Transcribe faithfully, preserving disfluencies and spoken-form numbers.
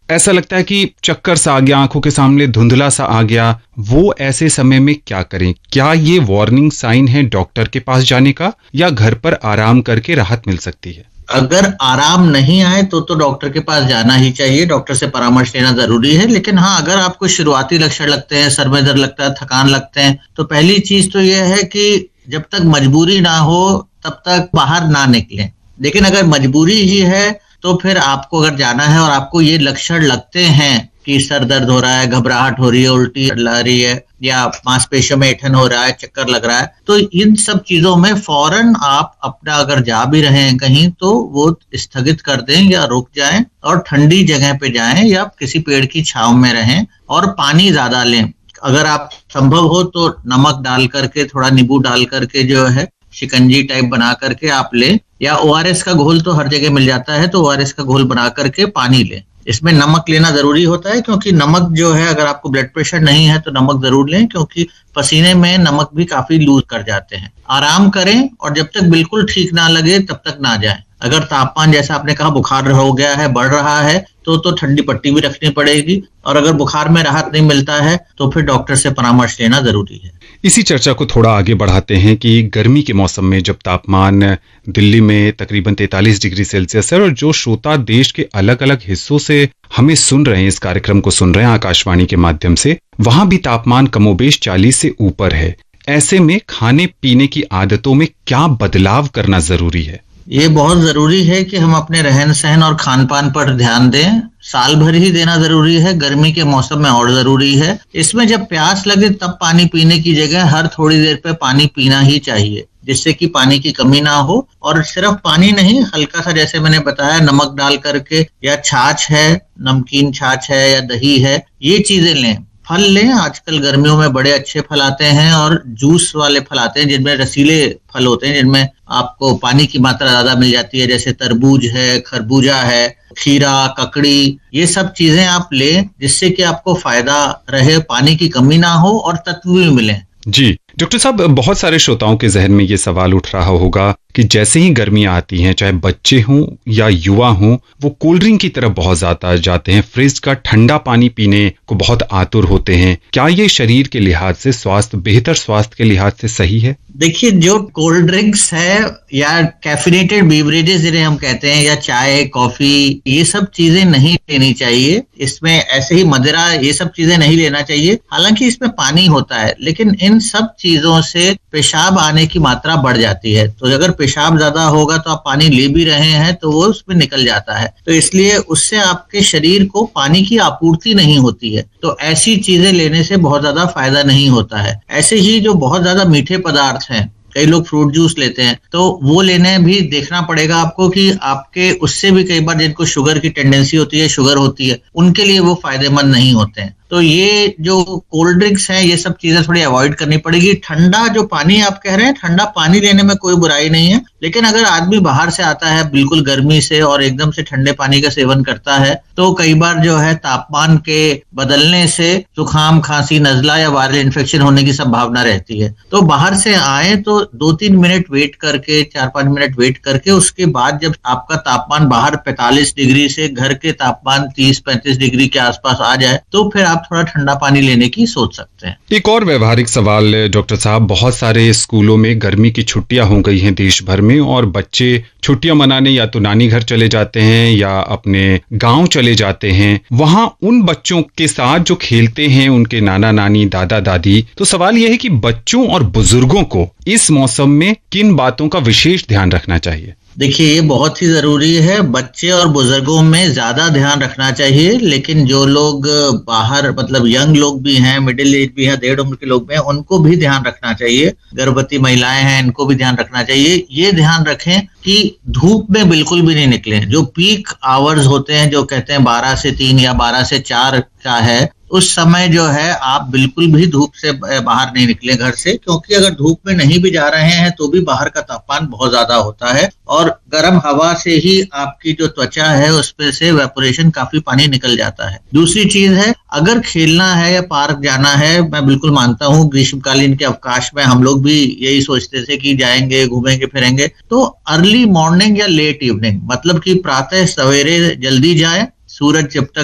ऐसा लगता है कि चक्कर सा आ गया, आंखों के सामने धुंधला सा आ गया, वो ऐसे समय में क्या करें? क्या ये वार्निंग साइन है डॉक्टर के पास जाने का, या घर पर आराम करके राहत मिल सकती है? अगर आराम नहीं आए तो तो डॉक्टर के पास जाना ही चाहिए, डॉक्टर से परामर्श लेना जरूरी है। लेकिन हाँ, अगर आपको शुरुआती लक्षण लगते हैं, सर में दर्द लगता है, थकान लगते हैं, तो पहली चीज तो यह है कि जब तक मजबूरी ना हो तब तक बाहर ना निकलें। लेकिन अगर मजबूरी ही है तो फिर आपको अगर जाना है और आपको ये लक्षण लगते हैं कि सर दर्द हो रहा है, घबराहट हो रही है, उल्टी ला रही है, या मांसपेशियों में ऐंठन हो रहा है, चक्कर लग रहा है, तो इन सब चीजों में फौरन आप अपना अगर जा भी रहे हैं कहीं तो वो स्थगित कर दें या रुक जाएं और ठंडी जगह पे जाएं या किसी पेड़ की छांव में रहें और पानी ज्यादा लें। अगर आप संभव हो तो नमक डाल करके, थोड़ा नींबू डाल करके जो है शिकंजी टाइप बना करके आप लें, या ओआरएस का घोल तो हर जगह मिल जाता है, तो ओआरएस का घोल बना करके पानी लें। इसमें नमक लेना जरूरी होता है क्योंकि नमक जो है, अगर आपको ब्लड प्रेशर नहीं है तो नमक जरूर लें, क्योंकि पसीने में नमक भी काफी लूज कर जाते हैं। आराम करें और जब तक बिल्कुल ठीक ना लगे तब तक ना जाएं। अगर तापमान जैसा आपने कहा बुखार हो गया है, बढ़ रहा है, तो तो ठंडी पट्टी भी रखनी पड़ेगी, और अगर बुखार में राहत नहीं मिलता है तो फिर डॉक्टर से परामर्श लेना जरूरी है। इसी चर्चा को थोड़ा आगे बढ़ाते हैं कि गर्मी के मौसम में जब तापमान दिल्ली में तकरीबन तैंतालीस डिग्री सेल्सियस है, और जो श्रोता देश के अलग अलग हिस्सों से हमें सुन रहे हैं, इस कार्यक्रम को सुन रहे हैं आकाशवाणी के माध्यम से, वहां भी तापमान कमोबेश चालीस से ऊपर है। ऐसे में खाने पीने की आदतों में क्या बदलाव करना जरूरी है? ये बहुत जरूरी है कि हम अपने रहन सहन और खान पान पर ध्यान दें। साल भर ही देना जरूरी है, गर्मी के मौसम में और जरूरी है। इसमें जब प्यास लगे तब पानी पीने की जगह हर थोड़ी देर पे पानी पीना ही चाहिए, जिससे कि पानी की कमी ना हो। और सिर्फ पानी नहीं, हल्का सा जैसे मैंने बताया नमक डाल करके, या छाछ है, नमकीन छाछ है या दही है, ये चीजें लें। फल लें, आजकल गर्मियों में बड़े अच्छे फल आते हैं और जूस वाले फल आते हैं जिनमें रसीले फल होते हैं, जिनमें आपको पानी की मात्रा ज्यादा मिल जाती है, जैसे तरबूज है, खरबूजा है, खीरा, ककड़ी, ये सब चीजें आप लें जिससे कि आपको फायदा रहे, पानी की कमी ना हो और तत्व भी मिलें। जी डॉक्टर साहब, बहुत सारे श्रोताओं के जहन में ये सवाल उठ रहा होगा कि जैसे ही गर्मियां आती हैं, चाहे बच्चे हों या युवा हों, वो कोल्ड ड्रिंक की तरफ बहुत ज्यादा जाते हैं, फ्रिज का ठंडा पानी पीने को बहुत आतुर होते हैं। क्या ये शरीर के लिहाज से, स्वास्थ्य बेहतर स्वास्थ्य के लिहाज से सही है? देखिए, जो कोल्ड ड्रिंक्स है या कैफिनेटेड बीवरेजेस जिन्हें हम कहते हैं, या चाय, कॉफी, ये सब चीजें नहीं लेनी चाहिए। इसमें ऐसे ही मदिरा, ये सब चीजें नहीं लेना चाहिए। हालांकि इसमें पानी होता है, लेकिन इन सब चीजों से पेशाब आने की मात्रा बढ़ जाती है। तो अगर पेशाब ज्यादा होगा तो आप पानी ले भी रहे हैं तो वो उसमें निकल जाता है, तो इसलिए उससे आपके शरीर को पानी की आपूर्ति नहीं होती है। तो ऐसी चीजें लेने से बहुत ज्यादा फायदा नहीं होता है। ऐसे ही जो बहुत ज्यादा मीठे पदार्थ हैं, कई लोग फ्रूट जूस लेते हैं, तो वो लेने भी देखना पड़ेगा आपको कि आपके उससे भी कई बार जिनको शुगर की टेंडेंसी होती है, शुगर होती है, उनके लिए वो फायदेमंद नहीं होते हैं। तो ये जो कोल्ड ड्रिंक्स हैं, ये सब चीजें थोड़ी अवॉइड करनी पड़ेगी। ठंडा जो पानी आप कह रहे हैं, ठंडा पानी लेने में कोई बुराई नहीं है, लेकिन अगर आदमी बाहर से आता है बिल्कुल गर्मी से और एकदम से ठंडे पानी का सेवन करता है, तो कई बार जो है तापमान के बदलने से जुकाम, खांसी, नजला या वायरल इन्फेक्शन होने की संभावना रहती है। तो बाहर से आए तो दो तीन मिनट वेट करके, चार पांच मिनट वेट करके, उसके बाद जब आपका तापमान बाहर पैंतालीस डिग्री से घर के तापमान तीस पैंतीस डिग्री के आसपास आ जाए, तो फिर आप थोड़ा ठंडा पानी लेने की सोच सकते हैं। एक और व्यवहारिक सवाल डॉक्टर साहब, बहुत सारे स्कूलों में गर्मी की छुट्टियां हो गई हैं देश भर में, और बच्चे छुट्टियां मनाने या तो नानी घर चले जाते हैं या अपने गांव चले जाते हैं। वहां उन बच्चों के साथ जो खेलते हैं उनके नाना नानी, दादा दादी, तो सवाल यह है कि बच्चों और बुजुर्गों को इस मौसम में किन बातों का विशेष ध्यान रखना चाहिए? देखिए, ये बहुत ही जरूरी है। बच्चे और बुजुर्गों में ज्यादा ध्यान रखना चाहिए, लेकिन जो लोग बाहर, मतलब यंग लोग भी हैं, मिडिल एज भी हैं, डेढ़ उम्र के लोग भी हैं, उनको भी ध्यान रखना चाहिए। गर्भवती महिलाएं हैं, इनको भी ध्यान रखना चाहिए। ये ध्यान रखें कि धूप में बिल्कुल भी नहीं निकले। जो पीक आवर्स होते हैं, जो कहते हैं बारह से तीन या बारह से चार का है, उस समय जो है आप बिल्कुल भी धूप से बाहर नहीं निकले घर से, क्योंकि अगर धूप में नहीं भी जा रहे हैं तो भी बाहर का तापमान बहुत ज्यादा होता है, और गर्म हवा से ही आपकी जो त्वचा है उस पे से वेपोरेशन, काफी पानी निकल जाता है। दूसरी चीज है, अगर खेलना है या पार्क जाना है, मैं बिल्कुल मानता हूँ ग्रीष्मकालीन के अवकाश में हम लोग भी यही सोचते थे कि जाएंगे, घूमेंगे फिरेंगे, तो अर्ली मॉर्निंग या लेट इवनिंग, मतलब कि प्रातः सवेरे जल्दी जाए, सूरज जब तक